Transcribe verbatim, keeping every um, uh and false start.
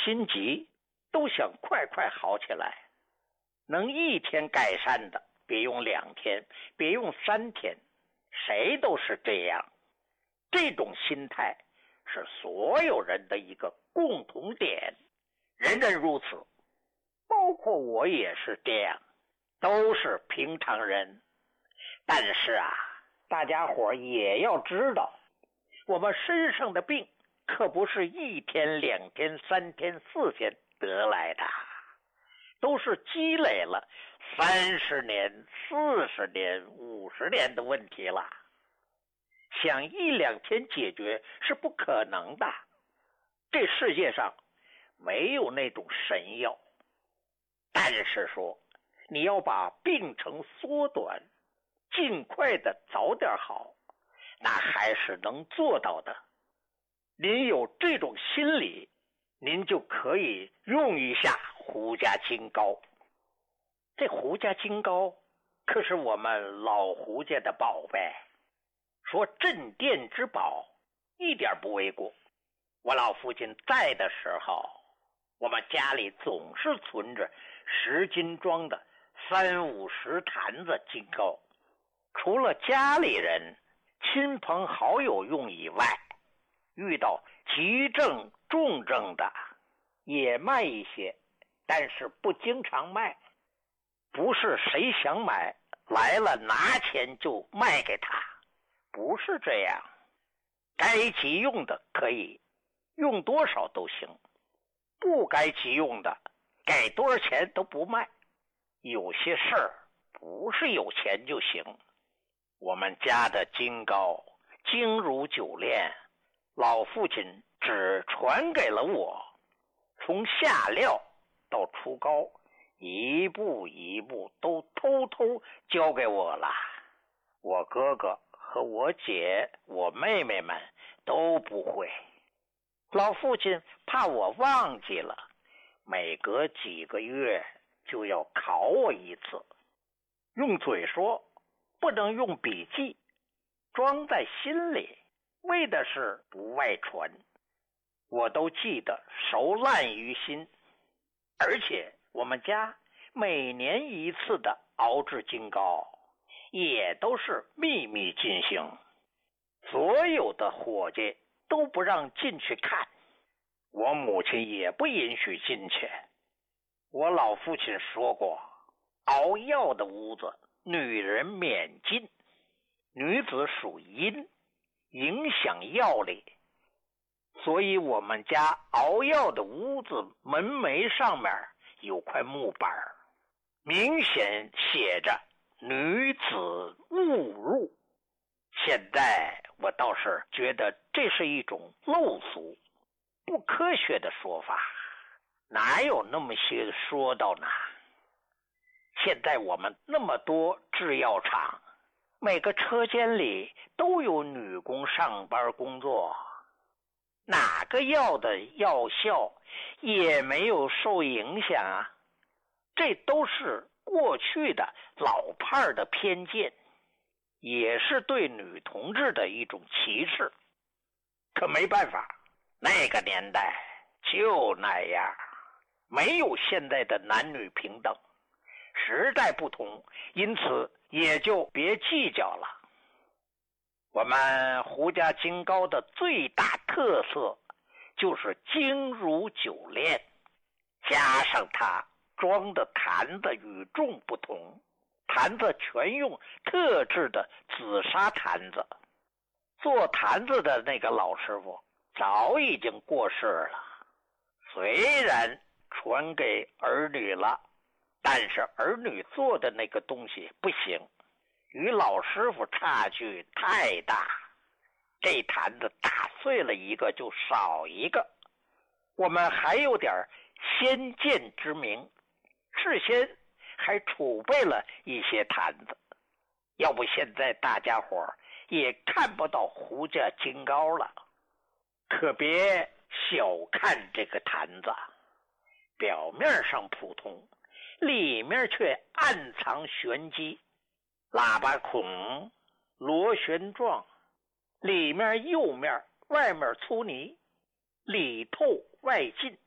心急，都想快快好起来。能一天改善的，别用两天，别用三天，谁都是这样。这种心态是所有人的一个共同点，人人如此，包括我也是这样，都是平常人。但是啊，大家伙也要知道，我们身上的病可不是一天两天三天四天得来的，都是积累了三十年四十年五十年的问题了，想一两天解决是不可能的。这世界上没有那种神药，但是说你要把病程缩短，尽快的早点好，那还是能做到的。您有这种心理，您就可以用一下胡家金膏。这胡家金膏可是我们老胡家的宝贝，说镇店之宝一点不为过。我老父亲在的时候，我们家里总是存着十斤装的三五十坛子金膏，除了家里人亲朋好友用以外，遇到急症重症的也卖一些，但是不经常卖，不是谁想买来了拿钱就卖给他，不是这样。该急用的可以用多少都行，不该急用的给多少钱都不卖。有些事儿不是有钱就行。我们家的金膏精如九炼，老父亲只传给了我，从下料到出膏，一步一步都偷偷交给我了。我哥哥和我姐我妹妹们都不会。老父亲怕我忘记了，每隔几个月就要考我一次，用嘴说，不能用笔记，装在心里，为的是不外传。我都记得熟烂于心。而且我们家每年一次的熬制金膏也都是秘密进行，所有的伙计都不让进去看，我母亲也不允许进去。我老父亲说过，熬药的屋子女人免进，女子属阴，影响药力。所以我们家熬药的屋子门楣上面有块木板，明显写着女子勿入。现在我倒是觉得这是一种陋俗不科学的说法，哪有那么些说道呢？现在我们那么多制药厂，每个车间里都有女工上班工作，哪个药的药效也没有受影响啊。这都是过去的老派的偏见，也是对女同志的一种歧视。可没办法，那个年代就那样，没有现在的男女平等，时代不同，因此也就别计较了。我们胡家金膏的最大特色就是精如九炼，加上它装的坛子与众不同，坛子全用特制的紫砂坛子。做坛子的那个老师傅早已经过世了，虽然传给儿女了，但是儿女做的那个东西不行，与老师傅差距太大，这坛子打碎了一个就少一个。我们还有点先见之明，事先还储备了一些坛子，要不现在大家伙也看不到胡家金膏了。可别小看这个坛子，表面上普通，里面却暗藏玄机。喇叭孔螺旋状，里面釉面，外面粗泥，里透外进，